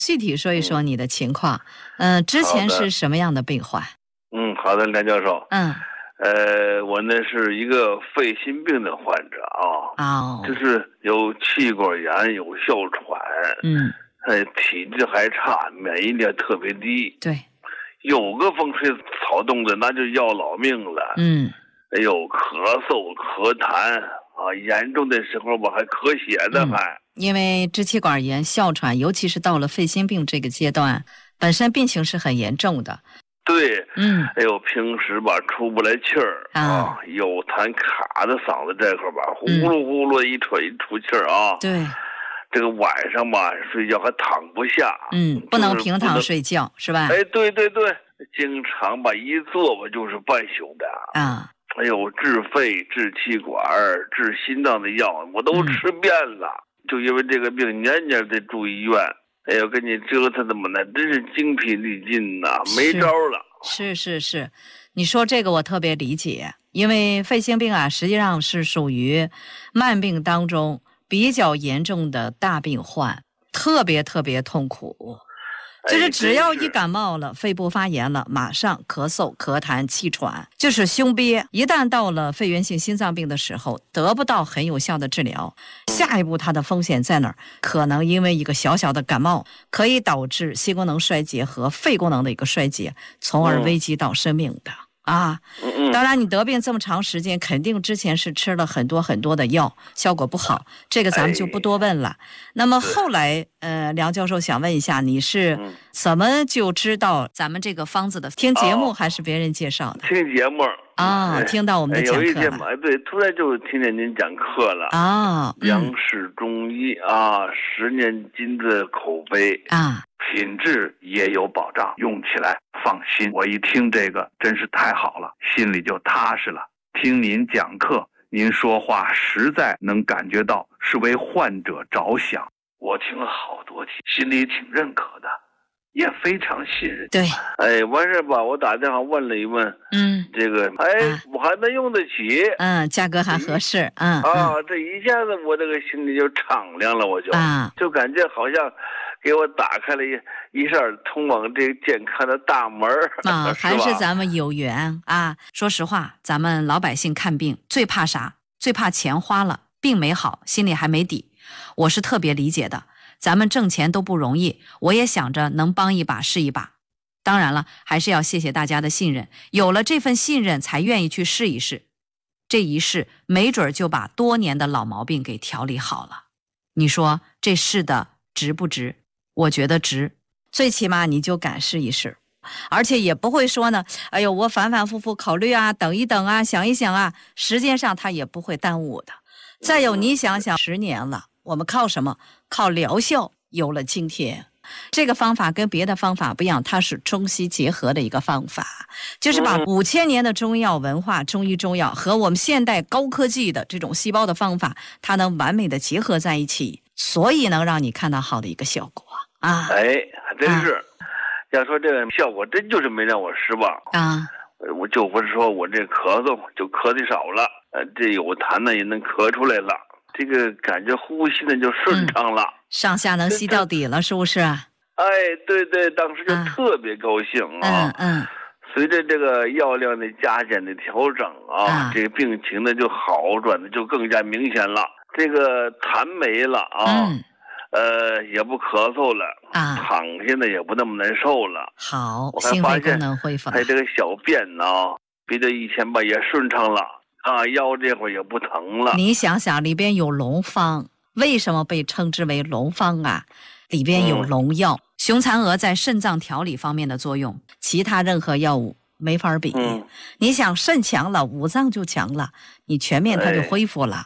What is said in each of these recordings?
具体说一说你的情况。之前是什么样的病患？ 好的，梁教授。我呢是一个肺心病的患者就是有气管炎，有哮喘，体质还差，免疫力特别低。 对， 有个风吹草动的，那就要老命了。咳嗽、咳痰严重的时候吧，还咳血呢， 因为支气管炎、哮喘，尤其是到了肺心病这个阶段，本身病情是很严重的。 对，平时吧出不来气儿有痰卡在嗓子这块吧，呼噜呼噜一喘一出气儿对， 这个晚上吧睡觉还躺不下， 不能平躺睡觉，是吧？ 对，经常吧一坐吧就是半宿的治肺、治气管、治心脏的药我都吃遍了，就因为这个病年年得住医院。跟你折腾的嘛，那真是精疲力尽呐，没招了。 是，你说这个我特别理解，因为肺心病实际上是属于慢病当中比较严重的大病患，特别痛苦。就是只要一感冒了，肺部发炎了，马上咳嗽、咳痰、气喘，就是胸憋。一旦到了肺源性心脏病的时候，得不到很有效的治疗，下一步它的风险在哪儿？可能因为一个小小的感冒，可以导致心功能衰竭和肺功能的一个衰竭，从而危及到生命的。当然你得病这么长时间，肯定之前是吃了很多的药，效果不好，这个咱们就不多问了。那么后来梁教授想问一下，你是怎么就知道咱们这个方子的？听节目还是别人介绍的？ 听节目听到我们的讲课了。 有一天嘛，对，突然就听见您讲课了杨氏中医10年金的口碑品质也有保障，用起来放心。我一听这个真是太好了，心里就踏实了。听您讲课，您说话实在能感觉到是为患者着想。我听了好多期，心里挺认可的，也非常信任。 对， 完事吧，我打电话问了一问，这个，我还能用得起， 价格还合适， 这一下子我这个心里就敞亮了，我就感觉好像给我打开了一扇通往这个健康的大门还是咱们有缘说实话，咱们老百姓看病最怕啥？最怕钱花了，病没好，心里还没底。我是特别理解的，咱们挣钱都不容易，我也想着能帮一把是一把。当然了，还是要谢谢大家的信任，有了这份信任才愿意去试一试。这一试，没准就把多年的老毛病给调理好了。你说这试的值不值？我觉得值，最起码你就敢试一试，而且也不会说呢，我反反复复考虑等一等想一想时间上它也不会耽误的。再有你想想10年了，我们靠什么？靠疗效有了今天。这个方法跟别的方法不一样，它是中西结合的一个方法，就是把5000年的中药文化、中医中药和我们现代高科技的这种细胞的方法，它能完美的结合在一起，所以能让你看到好的一个效果还真是。要说这个效果真就是没让我失望我就不是说我这咳嗽就咳的少了，这有痰呢也能咳出来了，这个感觉呼吸呢就顺畅了， 上下能吸到底了，是不是？ 对，当时就特别高兴随着这个药量的加减的调整这个病情呢就好转的就更加明显了，这个痰没了也不咳嗽了躺下呢也不那么难受了。 好， 我还发现能恢复了， 还这个小便比这以前吧也顺畅了腰这会儿也不疼了。 你想想，里边有龙方，为什么被称之为龙方里边有龙药，雄蚕蛾在肾脏调理方面的作用，其他任何药物没法比。你想肾强了，五脏就强了，你全面它就恢复了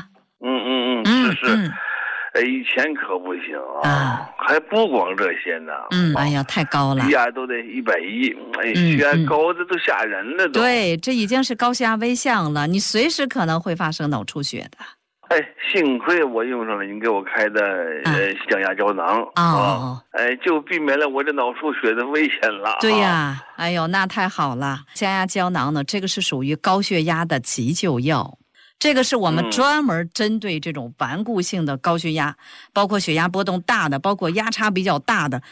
是。以前可不行还不光这些呢太高了， 血压都得110，血压高的都吓人了都。 对，这已经是高血压危象了，你随时可能会发生脑出血的。 幸亏我用上了您给我开的降压胶囊就避免了我这脑出血的危险了。 对呀，那太好了。降压胶囊呢，这个是属于高血压的急救药， 这个是我们专门针对这种顽固性的高血压，包括血压波动大的，包括压差比较大的，